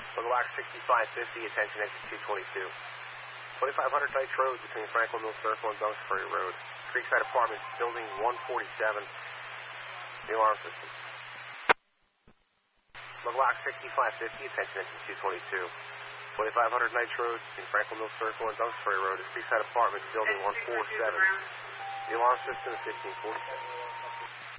Local Lock 6550, attention exit 222. 2500 Dykes Road between Franklin Mill Circle and Duxbury Road. Creekside Apartments, building 147. The alarm system. Local Lock 6550, attention exit 222. 2500 Knights Road between Franklin Mill Circle and Duxbury Road. Creekside Apartments, building 147. The alarm system is 1547.